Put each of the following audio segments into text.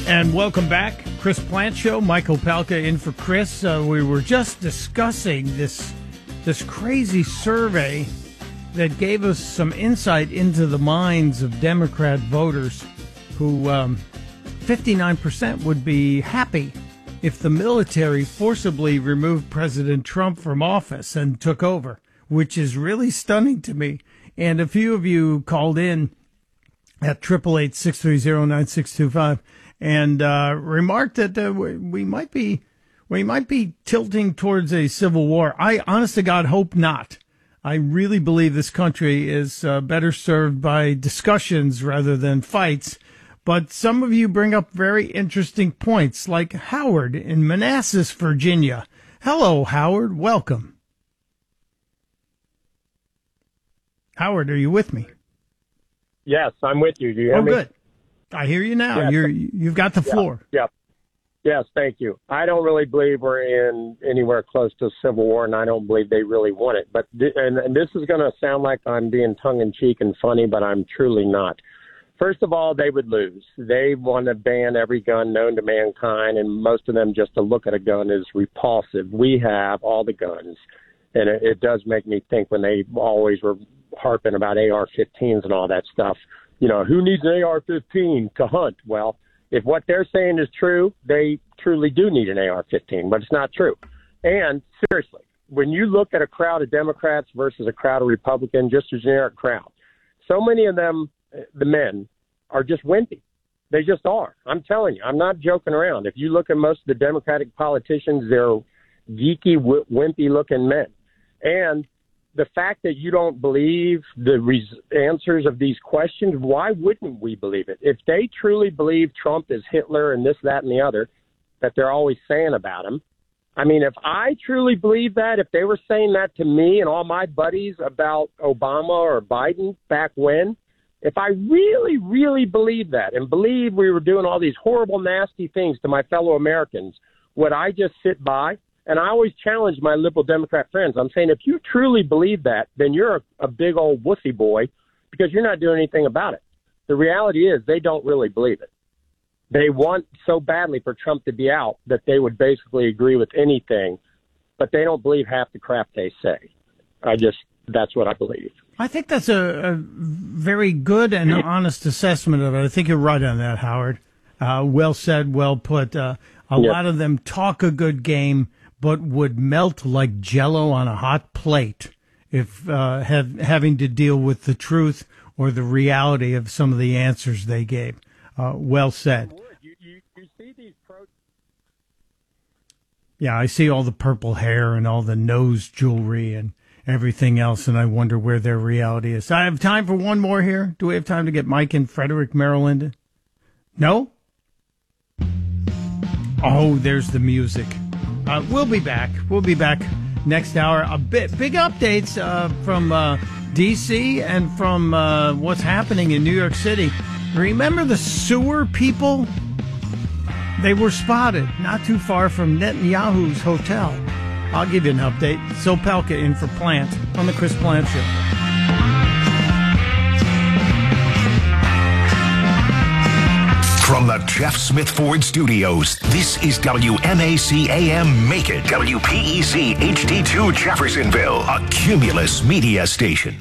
And welcome back. Chris Plant Show. Michael Palca in for Chris. We were just discussing this crazy survey that gave us some insight into the minds of Democrat voters who 59% would be happy if the military forcibly removed President Trump from office and took over, which is really stunning to me. And a few of you called in at 888-630-9625 and remarked that we might be tilting towards a civil war. I, honest to God, hope not. I really believe this country is better served by discussions rather than fights. But some of you bring up very interesting points, like Howard in Manassas, Virginia. Hello, Howard. Welcome. Howard, are you with me? Yes, I'm with you. Do you hear me? Good. I hear you now. Yes. You've got the floor. Yeah. Yes, thank you. I don't really believe we're in anywhere close to a civil war, and I don't believe they really want it. But and this is going to sound like I'm being tongue-in-cheek and funny, but I'm truly not. First of all, they would lose. They want to ban every gun known to mankind, and most of them, just to look at a gun is repulsive. We have all the guns, and it does make me think when they always were harping about AR-15s and all that stuff. You know, who needs an AR-15 to hunt? Well, if what they're saying is true, they truly do need an AR-15, but it's not true. And seriously, when you look at a crowd of Democrats versus a crowd of Republicans, just a generic crowd, so many of them, the men, are just wimpy. They just are. I'm telling you, I'm not joking around. If you look at most of the Democratic politicians, they're geeky, wimpy-looking men. And the fact that you don't believe the answers of these questions, why wouldn't we believe it? If they truly believe Trump is Hitler and this, that, and the other, that they're always saying about him, I mean, if I truly believe that, if they were saying that to me and all my buddies about Obama or Biden back when, if I really, really believed that and believed we were doing all these horrible, nasty things to my fellow Americans, would I just sit by? And I always challenge my liberal Democrat friends. I'm saying, if you truly believe that, then you're a big old wussy boy because you're not doing anything about it. The reality is they don't really believe it. They want so badly for Trump to be out that they would basically agree with anything, but they don't believe half the crap they say. That's what I believe. I think that's a very good and honest assessment of it. I think you're right on that, Howard. Well said, well put. A lot of them talk a good game, but would melt like Jell-O on a hot plate if having to deal with the truth or the reality of some of the answers they gave. Well said. You see these Yeah, I see all the purple hair and all the nose jewelry and everything else, and I wonder where their reality is. I have time for one more here. Do we have time to get Mike in Frederick, Maryland? No? Oh, there's the music. We'll be back. We'll be back next hour. Big updates from D.C. and from what's happening in New York City. Remember the sewer people? They were spotted not too far from Netanyahu's hotel. I'll give you an update. So Palca in for Plant on the Chris Plant Show. From the Jeff Smith Ford Studios, this is WMAC AM Macon, WPEC HD2 Jeffersonville, a Cumulus media station.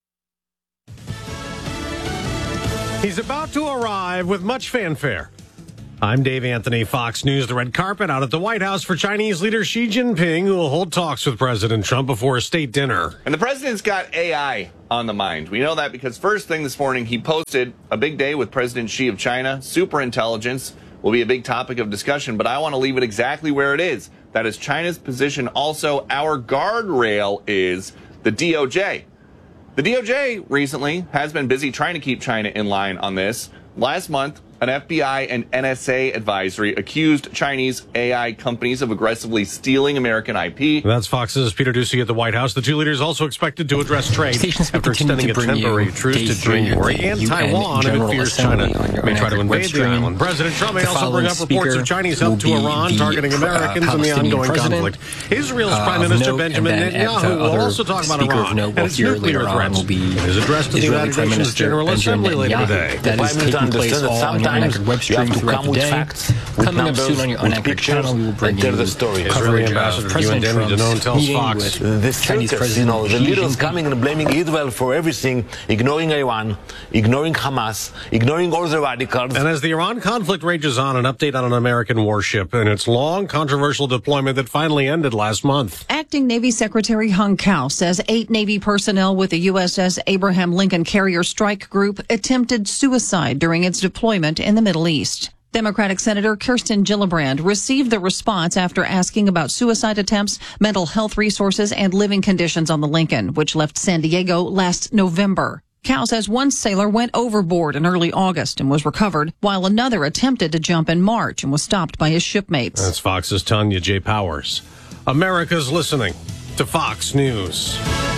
He's about to arrive with much fanfare. I'm Dave Anthony, Fox News. The red carpet out at the White House for Chinese leader Xi Jinping, who will hold talks with President Trump before a state dinner. And the president's got AI on the mind. We know that because first thing this morning, he posted a big day with President Xi of China. Superintelligence will be a big topic of discussion, but I want to leave it exactly where it is. That is China's position. Also, our guardrail is the DOJ. The DOJ recently has been busy trying to keep China in line on this. Last month, an FBI and NSA advisory accused Chinese AI companies of aggressively stealing American IP. That's Fox's Peter Doocy at the White House. The two leaders also expected to address trade after extending a temporary truce to January, and Taiwan, amid fears China may try to invade the island. President Trump may also bring up reports of Chinese help to Iran targeting Americans in the ongoing conflict. Israel's Prime Minister Benjamin Netanyahu will also talk about Iran and its nuclear threats. His address to the United Nations General Assembly later today. That is taking place all unanchored web stream throughout the day. Facts, coming up soon on your unanchored channel, we will bring you the story. Israeli Ambassador President Trump's tells Fox. The Chinese president, the leaders coming and blaming Israel for everything, ignoring Iran, ignoring Hamas, ignoring all the radicals. And as the Iran conflict rages on, an update on an American warship and its long, controversial deployment that finally ended last month. Acting Navy Secretary Hung Cao says 8 Navy personnel with the USS Abraham Lincoln Carrier Strike Group attempted suicide during its deployment in the Middle East. Democratic Senator Kirsten Gillibrand received the response after asking about suicide attempts, mental health resources, and living conditions on the Lincoln, which left San Diego last November. Cao says one sailor went overboard in early August and was recovered, while another attempted to jump in March and was stopped by his shipmates. That's Fox's Tanya J. Powers. America's listening to Fox News.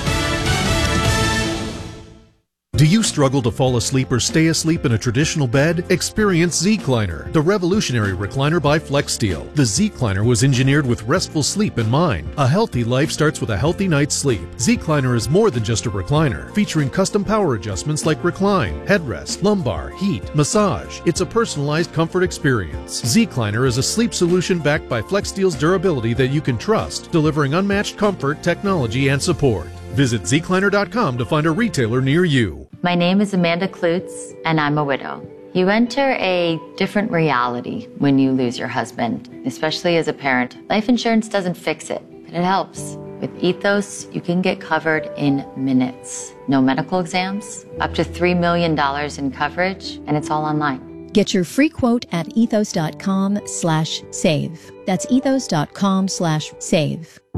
Do you struggle to fall asleep or stay asleep in a traditional bed? Experience Zecliner, the revolutionary recliner by FlexSteel. The Zecliner was engineered with restful sleep in mind. A healthy life starts with a healthy night's sleep. Zecliner is more than just a recliner, featuring custom power adjustments like recline, headrest, lumbar, heat, massage. It's a personalized comfort experience. Zecliner is a sleep solution backed by FlexSteel's durability that you can trust, delivering unmatched comfort, technology, and support. Visit Zecliner.com to find a retailer near you. My name is Amanda Klutz, and I'm a widow. You enter a different reality when you lose your husband, especially as a parent. Life insurance doesn't fix it, but it helps. With Ethos, you can get covered in minutes. No medical exams, up to $3 million in coverage, and it's all online. Get your free quote at ethos.com/save. That's ethos.com/save.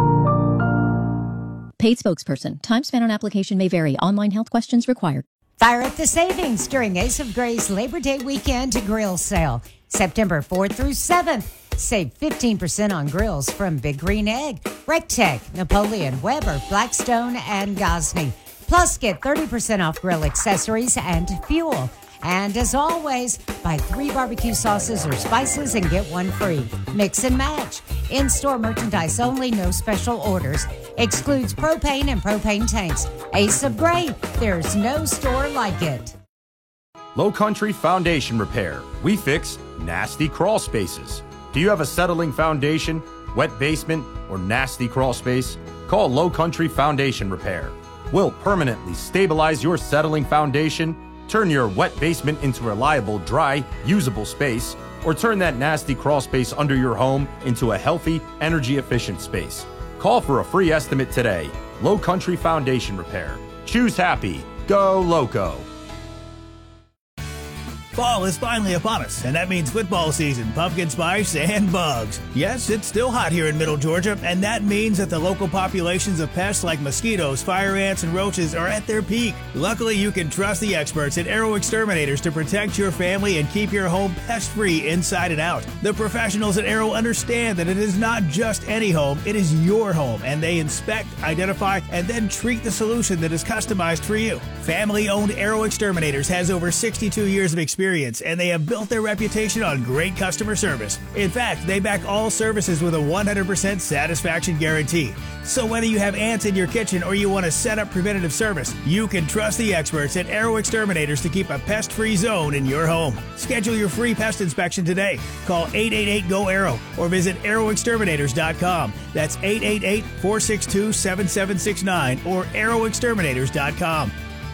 Paid spokesperson. Time spent on application may vary. Online health questions required. Fire up the savings during Ace of Gray's Labor Day weekend grill sale. September 4th through 7th. Save 15% on grills from Big Green Egg, Rectech, Napoleon, Weber, Blackstone, and Gosney. Plus, get 30% off grill accessories and fuel. And as always, buy 3 barbecue sauces or spices and get 1 free. Mix and match. In-store merchandise only, no special orders. Excludes propane and propane tanks. Ace of Gray, there's no store like it. Low Country Foundation Repair. We fix nasty crawl spaces. Do you have a settling foundation, wet basement, or nasty crawl space? Call Low Country Foundation Repair. We'll permanently stabilize your settling foundation, turn your wet basement into reliable, dry, usable space, or turn that nasty crawl space under your home into a healthy, energy-efficient space. Call for a free estimate today. Low Country Foundation Repair. Choose happy. Go Loco. Fall is finally upon us, and that means football season, pumpkin spice, and bugs. Yes, it's still hot here in Middle Georgia, and that means that the local populations of pests like mosquitoes, fire ants, and roaches are at their peak. Luckily, you can trust the experts at Arrow Exterminators to protect your family and keep your home pest-free inside and out. The professionals at Arrow understand that it is not just any home, it is your home, and they inspect, identify, and then treat the solution that is customized for you. Family-owned Arrow Exterminators has over 62 years of experience, and they have built their reputation on great customer service. In fact, they back all services with a 100% satisfaction guarantee. So whether you have ants in your kitchen or you want to set up preventative service, you can trust the experts at Arrow Exterminators to keep a pest-free zone in your home. Schedule your free pest inspection today. Call 888-GO-ARROW or visit arrowexterminators.com. That's 888-462-7769 or arrowexterminators.com.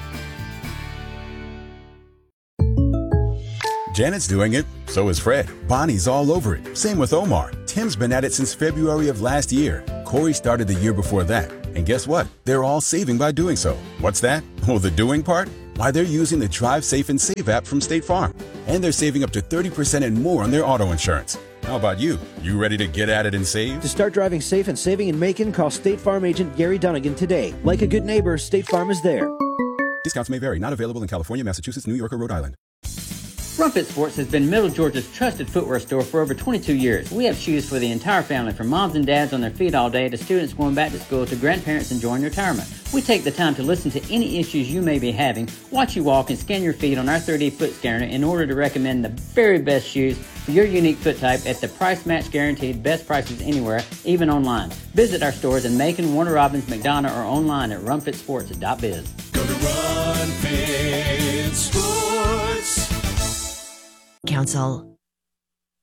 Janet's doing it, so is Fred. Bonnie's all over it. Same with Omar. Tim's been at it since February of last year. Corey started the year before that. And guess what? They're all saving by doing so. What's that? Well, the doing part? Why, they're using the Drive Safe and Save app from State Farm. And they're saving up to 30% and more on their auto insurance. How about you? You ready to get at it and save? To start driving safe and saving in Macon, call State Farm agent Gary Dunnigan today. Like a good neighbor, State Farm is there. Discounts may vary. Not available in California, Massachusetts, New York, or Rhode Island. Rumfit Sports has been Middle Georgia's trusted footwear store for over 22 years. We have shoes for the entire family, from moms and dads on their feet all day to students going back to school to grandparents enjoying retirement. We take the time to listen to any issues you may be having, watch you walk, and scan your feet on our 3D-foot scanner in order to recommend the very best shoes for your unique foot type at the price match guaranteed best prices anywhere, even online. Visit our stores in Macon, Warner Robins, McDonough, or online at rumfitsports.biz. Go to Run Fit Sports. Council.